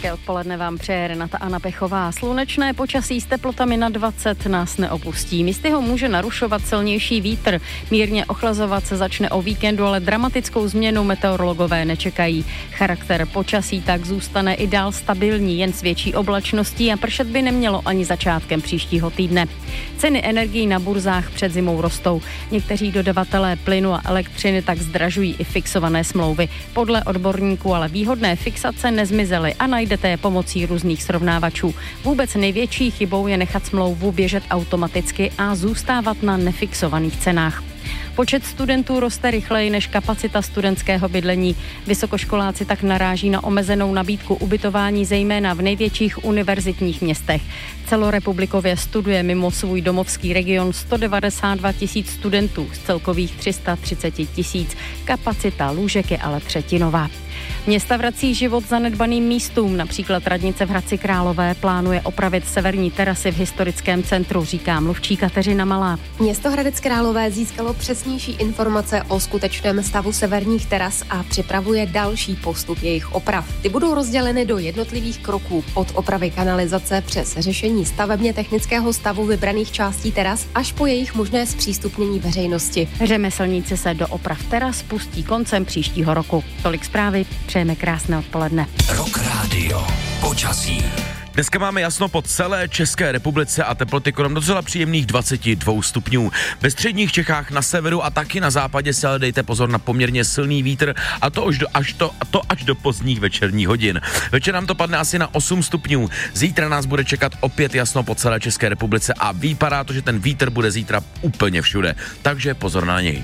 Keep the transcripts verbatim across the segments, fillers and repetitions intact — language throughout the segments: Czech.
Hezké odpoledne vám přeje Renata Anna Pechová. Slunečné počasí s teplotami na dvacet nás neopustí. Místy ho může narušovat silnější vítr. Mírně ochlazovat se začne o víkendu, ale dramatickou změnu meteorologové nečekají. Charakter počasí tak zůstane i dál stabilní, jen s větší oblačností a pršet by nemělo ani začátkem příštího týdne. Ceny energií na burzách před zimou rostou. Někteří dodavatelé plynu a elektřiny tak zdražují i fixované smlouvy. Podle odborníků ale výhodné fixace nezmizely a najdete je pomocí různých srovnávačů. Vůbec největší chybou je nechat smlouvu běžet automaticky a zůstávat na nefixovaných cenách. Počet studentů roste rychleji než kapacita studentského bydlení. Vysokoškoláci tak naráží na omezenou nabídku ubytování zejména v největších univerzitních městech. Celorepublikově studuje mimo svůj domovský region sto devadesát dva tisíc studentů z celkových tři sta třicet tisíc. Kapacita lůžek je ale třetinová. Města vrací život zanedbaným místům. Například radnice v Hradci Králové plánuje opravit severní terasy v historickém centru, říká mluvčí Kateřina Malá. Město Hradec Králové získalo přesnější informace o skutečném stavu severních teras a připravuje další postup jejich oprav. Ty budou rozděleny do jednotlivých kroků od opravy kanalizace přes řešení stavebně technického stavu vybraných částí teras až po jejich možné zpřístupnění veřejnosti. Řemeslníci se do oprav teras pustí koncem příštího roku. Tolik zprávy, přejeme krásné odpoledne. Rock Radio. Počasí. Dneska máme jasno po celé České republice a teploty kolem docela příjemných dvacet dva stupňů. Ve středních Čechách na severu a taky na západě si ale dejte pozor na poměrně silný vítr a to až do, až to, a to až do pozdních večerních hodin. Večer nám to padne asi na osm stupňů. Zítra nás bude čekat opět jasno po celé České republice a vypadá to, že ten vítr bude zítra úplně všude. Takže pozor na něj.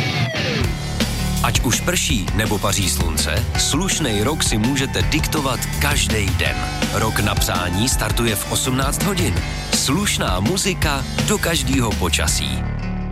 Ať už prší nebo paří slunce, slušnej rok si můžete diktovat každý den. Rok na přání startuje v osmnáct hodin. Slušná muzika do každého počasí.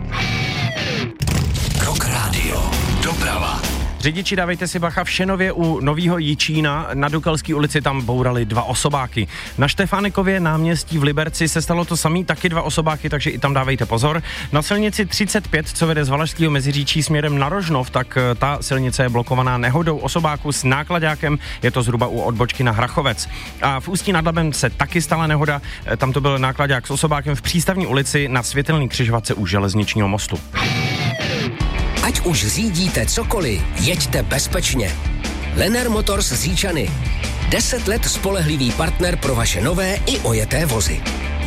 Rock Radio. Doprava. Řidiči, dávejte si bacha, v Šenově u Novýho Jičína na Dukalský ulici tam bourali dva osobáky. Na Štefánikově náměstí v Liberci se stalo to samý, taky dva osobáky, takže i tam dávejte pozor. Na silnici třicet pět, co vede z Valašského Meziříčí směrem na Rožnov, tak ta silnice je blokovaná nehodou osobáku s nákladákem, je to zhruba u odbočky na Hrachovec. A v Ústí nad Labem se taky stala nehoda, tam to byl nákladák s osobákem v Přístavní ulici na Světelný křižovatce u železničního mostu. Ať už řídíte cokoliv, jeďte bezpečně. Lenner Motors z Říčany. Deset let spolehlivý partner pro vaše nové i ojeté vozy.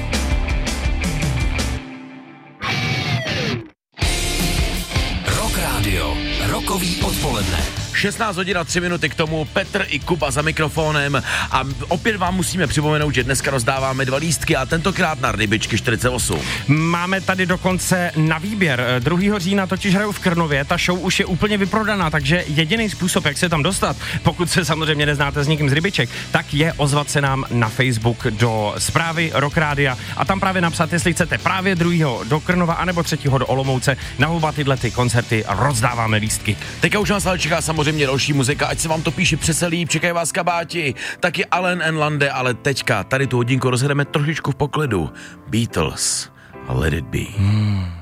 Rock Radio. Rokový odpoledne. šestnáct hodin a tři minuty k tomu, Petr i Kuba za mikrofonem a opět vám musíme připomenout, že dneska rozdáváme dva lístky a tentokrát na Rybičky čtyřicet osm. Máme tady dokonce na výběr. druhého října totiž hrajou v Krnově, ta show už je úplně vyprodaná, takže jediný způsob, jak se tam dostat, pokud se samozřejmě neznáte s někým z Rybiček, tak je ozvat se nám na Facebook do zprávy Rock Rádia a tam právě napsat, jestli chcete právě druhého do Krnova anebo třetího do Olomouce. Na oba tyhle ty koncerty rozdáváme lístky. Teďka už nás ale čeká samozřejmě další muzika, ať se vám to píše přes líp, čekají vás kabáti, taky Allen and Lande, ale teďka tady tu hodinku rozhrajeme trošičku v poklidu. Beatles a Let It Be. Hmm.